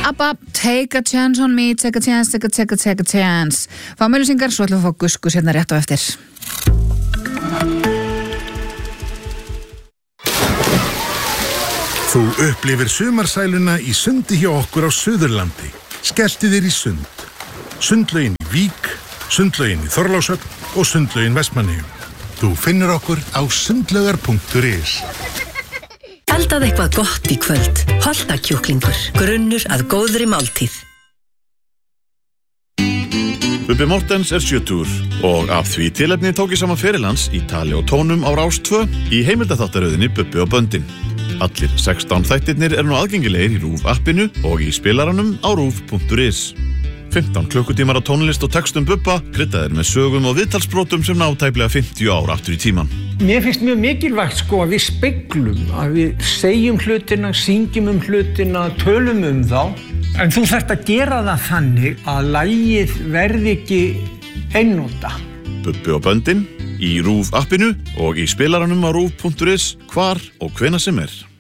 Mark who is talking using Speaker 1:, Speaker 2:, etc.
Speaker 1: ABBA, take a chance on me, take a chance. Fáum auglýsingar, svo ætlum við að fá Guskus hérna rétt á eftir.
Speaker 2: Þú upplifir sumarsæluna í sundi hjá okkur á Suðurlandi. Skelltu þér í sund. Sundlaugin í Vík, sundlaugin í Þorlákshöfn og sundlaugin Vestmannaeyjum. Þú finnur okkur á sundlaugar.is.
Speaker 3: Eldað eitthvað gott í kvöld. Holtakjúklingur, grunnur að góðri máltíð.
Speaker 4: Bubbi Mortens 70 og af því tilefni tók ég saman ferilans í tali og tónum á Rás 2 í heimildaþáttaröðinni Bubbi og böndin. Allir 16 þættirnir eru nú aðgengilegir í RÚV appinu og í spilaranum á ruv.is. 15 klukkutímar á tónlist og textum Bubba, kryddaðir með sögum og viðtalsbrotum sem ná tæplega 50 ár aftur í tíman.
Speaker 5: Mér finnst mjög mikilvægt að við speglum, að við segjum hlutina, syngjum hlutina, tölum þá. En þú þarft að gera það þannig að lagið verði ekki einnota.
Speaker 4: Bubbi og böndin í RÚV appinu og í spilaranum á ruv.is hvar og hvenær sem er.